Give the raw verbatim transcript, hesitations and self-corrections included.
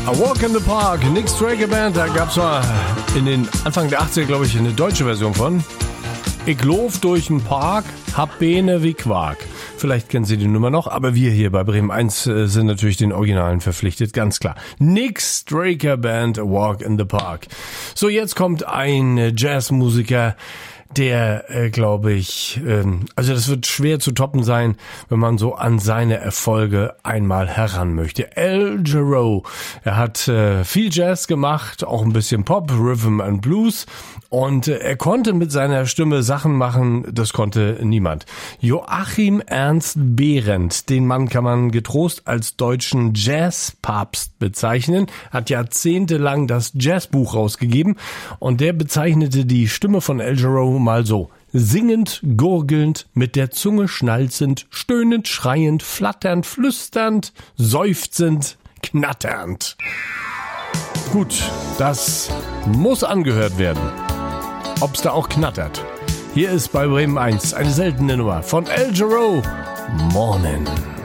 A Walk in the Park, Nick Straker Band, da gab's mal in den Anfang der achtziger, glaube ich, eine deutsche Version von. Ich lauf durch den Park, hab Beine wie Quark. Vielleicht kennen Sie die Nummer noch, aber wir hier bei Bremen eins äh, sind natürlich den Originalen verpflichtet, ganz klar. Nick Straker Band, A Walk in the Park. So, jetzt kommt ein Jazzmusiker, der, äh, glaube ich, ähm, also das wird schwer zu toppen sein, wenn man so an seine Erfolge einmal heran möchte. Al Jarreau, er hat äh, viel Jazz gemacht, auch ein bisschen Pop, Rhythm and Blues, und äh, er konnte mit seiner Stimme Sachen machen, das konnte niemand. Joachim Ernst Behrendt, den Mann kann man getrost als deutschen Jazzpapst bezeichnen, hat jahrzehntelang das Jazzbuch rausgegeben und der bezeichnete die Stimme von Al Jarreau mal so: singend, gurgelnd, mit der Zunge schnalzend, stöhnend, schreiend, flatternd, flüsternd, seufzend, knatternd. Gut, das muss angehört werden. Ob's da auch knattert. Hier ist bei Bremen eins eine seltene Nummer von Al Jarreau, Morning.